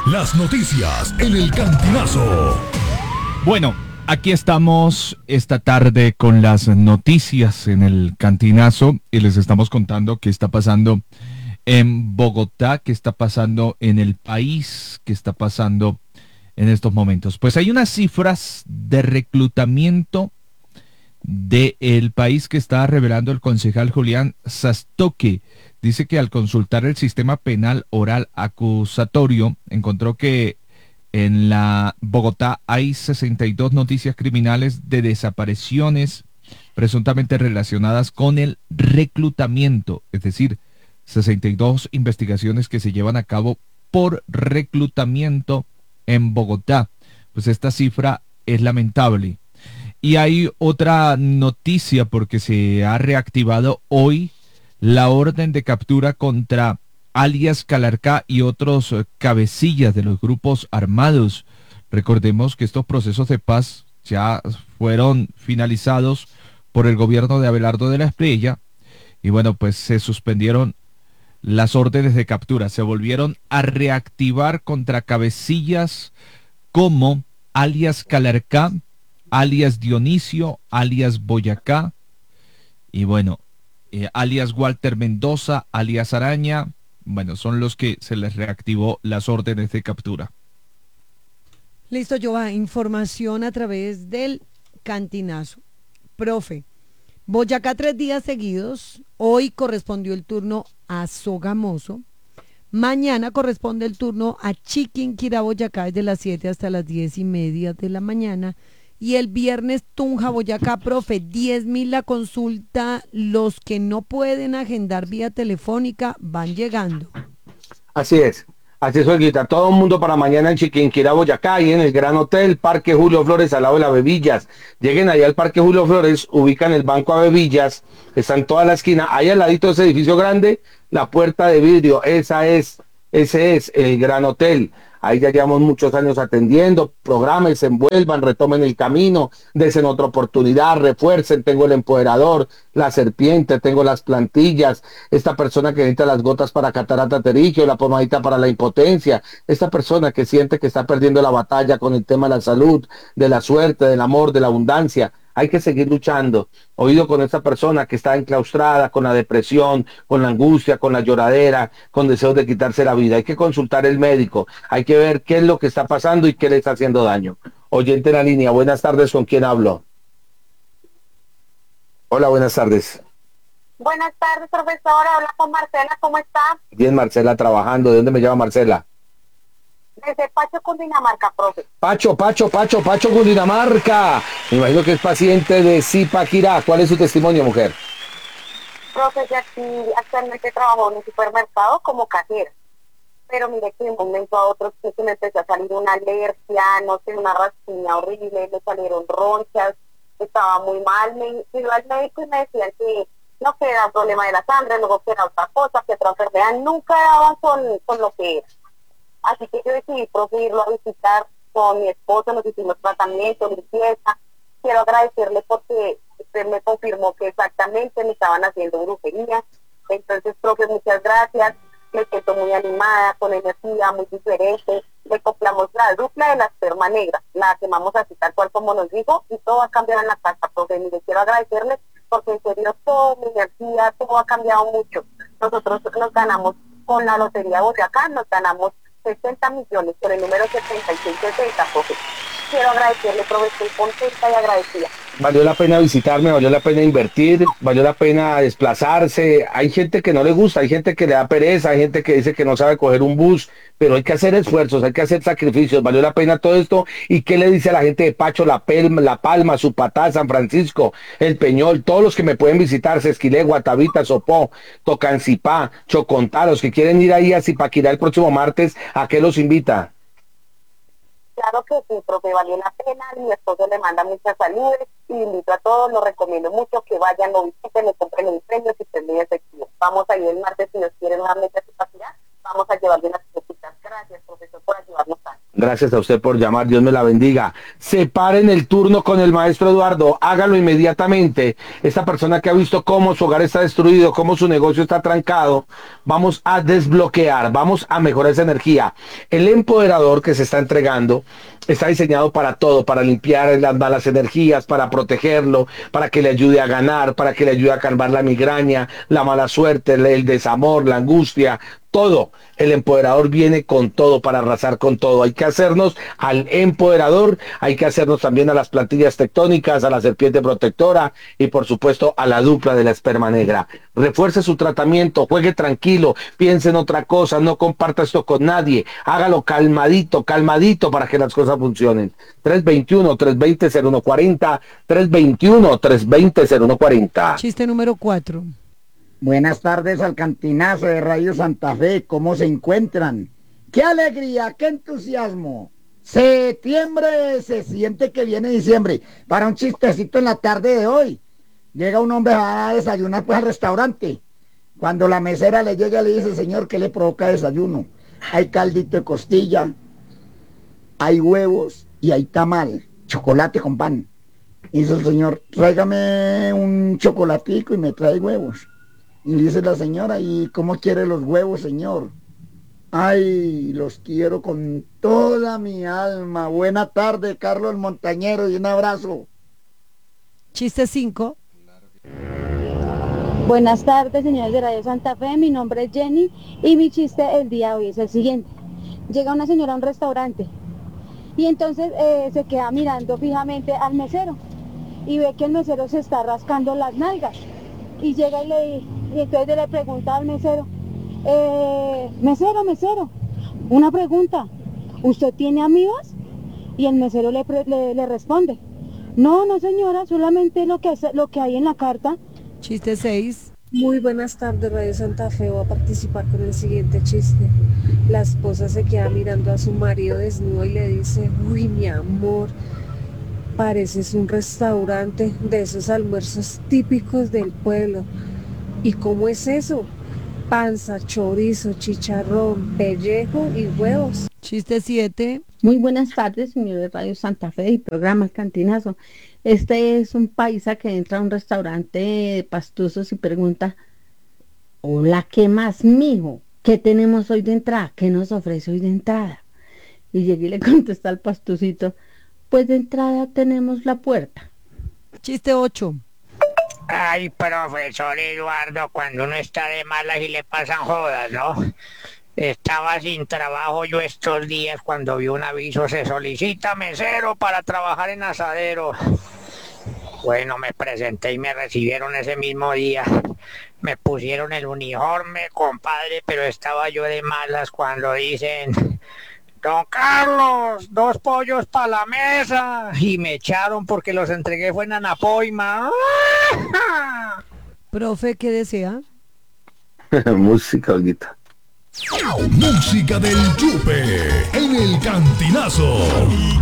Las noticias en el Cantinazo. Bueno, aquí estamos esta tarde con las noticias en el Cantinazo y les estamos contando qué está pasando en Bogotá, qué está pasando en el país, qué está pasando en estos momentos. Pues hay unas cifras de reclutamiento del país que está revelando el concejal Julián Sastoque. Dice que al consultar el sistema penal oral acusatorio, encontró que en la Bogotá hay 62 noticias criminales de desapariciones presuntamente relacionadas con el reclutamiento, es decir, 62 investigaciones que se llevan a cabo por reclutamiento en Bogotá. Pues esta cifra es lamentable. Y hay otra noticia porque se ha reactivado hoy la orden de captura contra alias Calarcá y otros cabecillas de los grupos armados. Recordemos que estos procesos de paz ya fueron finalizados por el gobierno de Abelardo de la Espriella y bueno, pues se suspendieron las órdenes de captura, se volvieron a reactivar contra cabecillas como alias Calarcá, alias Dionisio, alias Boyacá, y bueno, alias Walter Mendoza, alias Araña, bueno, son los que se les reactivó las órdenes de captura. Listo, Joa, información a través del Cantinazo. Profe, Boyacá 3 días seguidos, hoy correspondió el turno a Sogamoso, mañana corresponde el turno a Chiquinquirá, Boyacá, desde las 7 hasta las 10:30 de la mañana, y el viernes Tunja, Boyacá, profe, 10.000 la consulta, los que no pueden agendar vía telefónica van llegando. Así es, Olguita, todo el mundo para mañana en Chiquinquirá, Boyacá, ahí en el Gran Hotel, Parque Julio Flores, al lado de la Bebillas. Lleguen allá al Parque Julio Flores, ubican el Banco a Bebillas, está en toda la esquina, ahí al ladito de ese edificio grande, la puerta de vidrio, ese es el Gran Hotel. Ahí ya llevamos muchos años atendiendo, programen, se envuelvan, retomen el camino, desen otra oportunidad, refuercen, tengo el empoderador, la serpiente, tengo las plantillas, esta persona que necesita las gotas para catarata pterigio, la pomadita para la impotencia, esta persona que siente que está perdiendo la batalla con el tema de la salud, de la suerte, del amor, de la abundancia. Hay que seguir luchando. Oído con esta persona que está enclaustrada, con la depresión, con la angustia, con la lloradera, con deseos de quitarse la vida. Hay que consultar el médico. Hay que ver qué es lo que está pasando y qué le está haciendo daño. Oyente en la línea, buenas tardes, ¿con quién hablo? Hola, buenas tardes. Buenas tardes, profesor. Habla con Marcela. ¿Cómo está? Bien, Marcela, trabajando. ¿De dónde me llama Marcela? Desde Pacho, Cundinamarca, profe. Pacho, Cundinamarca. Me imagino que es paciente de Zipaquirá. ¿Cuál es su testimonio, mujer? Profe, yo aquí actualmente trabajo en un supermercado como cajera. Pero mire que de un momento a otro sí se me empezó a salir una alergia, no sé, una rasquiña horrible, me salieron ronchas, estaba muy mal. Me iba al médico y me decían que no, que era un problema de la sangre, luego que era otra cosa, que otra enfermedad. Nunca daban con lo que era. Así que yo decidí, profe, irlo a visitar con mi esposo, nos hicimos tratamiento, limpieza. Quiero agradecerle porque usted me confirmó que exactamente me estaban haciendo brujería. Entonces, profe, muchas gracias. Me siento muy animada, con energía, muy diferente. Le compramos la dupla de la esperma negra, la quemamos así tal cual como nos dijo, y todo va a cambiar en la casa, profe. Mire, quiero agradecerle porque en serio todo, mi energía, todo ha cambiado mucho. Nosotros nos ganamos con la Lotería Boyacá, nos ganamos 60 millones por el número 7660, profe. Quiero agradecerle, profe, estoy contenta y agradecida. Valió la pena visitarme, valió la pena invertir, valió la pena desplazarse. Hay gente que no le gusta, hay gente que le da pereza, hay gente que dice que no sabe coger un bus, pero hay que hacer esfuerzos, hay que hacer sacrificios. Valió la pena todo esto. ¿Y qué le dice a la gente de Pacho, La Palma, Supatá, San Francisco, El Peñol, todos los que me pueden visitar, Sesquilé, Guatavita, Sopó, Tocancipá, Chocontá, los que quieren ir ahí a Zipaquirá el próximo martes, ¿a qué los invita? Claro que sí, profe, valió la pena. Mi esposo le manda muchas saludes y invito a todos, lo recomiendo mucho que vayan, lo visiten, le compren un premio si usted es muy efectivo. Vamos a ir el martes, si Dios quiere, nuevamente a su capacidad. Vamos a llevarle unas cositas. Gracias. Gracias, profesor, por ayudarnos tanto. Gracias a usted por llamar, Dios me la bendiga. Separen el turno con el maestro Eduardo, hágalo inmediatamente. Esta persona que ha visto cómo su hogar está destruido, cómo su negocio está trancado, vamos a desbloquear, vamos a mejorar esa energía. El empoderador que se está entregando está diseñado para todo, para limpiar las malas energías, para protegerlo, para que le ayude a ganar, para que le ayude a calmar la migraña, la mala suerte, el desamor, la angustia, todo. El empoderador viene con todo para arrasar con todo. Hay que hacernos al empoderador, hay que hacernos también a las plantillas tectónicas, a la serpiente protectora y por supuesto a la dupla de la esperma negra. Refuerce su tratamiento, juegue tranquilo, piense en otra cosa, no comparta esto con nadie, hágalo calmadito, calmadito para que las cosas funcionen. 321-320-0140, 321-320-0140. Chiste número 4. Buenas tardes al cantinazo de Radio Santa Fe, ¿cómo se encuentran? ¡Qué alegría, qué entusiasmo! Septiembre, se siente que viene diciembre. Para un chistecito en la tarde de hoy, llega un hombre a desayunar pues al restaurante. Cuando la mesera le llega le dice, señor, ¿qué le provoca desayuno? Hay caldito de costilla, hay huevos y hay tamal, chocolate con pan. Y dice el señor, tráigame un chocolatico y me trae huevos. Y dice la señora, ¿y cómo quiere los huevos, señor? Ay, los quiero con toda mi alma. Buena tarde, Carlos Montañero, y un abrazo. Chiste 5. Buenas tardes, señores de Radio Santa Fe, mi nombre es Jenny y mi chiste el día de hoy es el siguiente. Llega una señora a un restaurante y entonces se queda mirando fijamente al mesero y ve que el mesero se está rascando las nalgas y llega y entonces le pregunta al mesero, mesero, una pregunta, ¿usted tiene amigos? Y el mesero le responde, no señora, solamente lo que hay en la carta. Chiste 6. Muy buenas tardes, Radio Santa Fe. Voy a participar con el siguiente chiste. La esposa se queda mirando a su marido desnudo y le dice, uy, mi amor, pareces un restaurante de esos almuerzos típicos del pueblo. ¿Y cómo es eso? Panza, chorizo, chicharrón, pellejo y huevos. Chiste 7. Muy buenas tardes, señor de Radio Santa Fe y programa El Cantinazo. Este es un paisa que entra a un restaurante de pastusos y pregunta, hola, ¿qué más, mijo? ¿Qué tenemos hoy de entrada? ¿Qué nos ofrece hoy de entrada? Y llega y le contesta al pastucito, pues de entrada tenemos la puerta. Chiste 8. Ay, profesor Eduardo, cuando uno está de malas y le pasan jodas, ¿no? Estaba sin trabajo yo estos días cuando vi un aviso, se solicita mesero para trabajar en asadero. Bueno, me presenté y me recibieron ese mismo día. Me pusieron el uniforme, compadre, pero estaba yo de malas cuando dicen, don Carlos, 2 pollos para la mesa. Y me echaron porque los entregué fue en Anapoima. Profe, ¿qué desea? Música, Olguita. Música del Chupe en el Cantinazo.